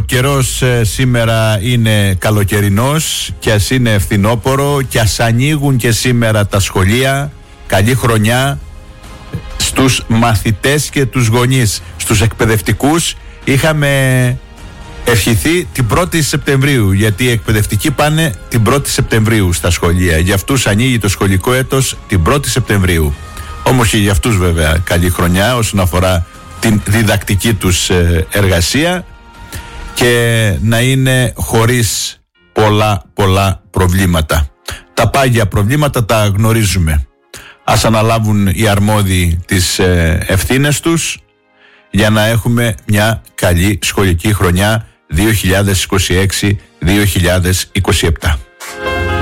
καιρός σήμερα είναι καλοκαιρινός και ας είναι φθινόπορο και ας ανοίγουν και σήμερα τα σχολεία. Καλή χρονιά στους μαθητές και τους γονείς. Στους εκπαιδευτικούς είχαμε ευχηθεί την 1η Σεπτεμβρίου, γιατί οι εκπαιδευτικοί πάνε την 1η Σεπτεμβρίου στα σχολεία. Για αυτούς ανοίγει το σχολικό έτος την 1η Σεπτεμβρίου. Όμως και για αυτούς βέβαια καλή χρονιά όσον αφορά την διδακτική εργασία και να είναι χωρίς πολλά προβλήματα. Τα πάγια προβλήματα τα γνωρίζουμε. Ας αναλάβουν οι αρμόδιοι τις ευθύνες τους για να έχουμε μια καλή σχολική χρονιά 2026-2027.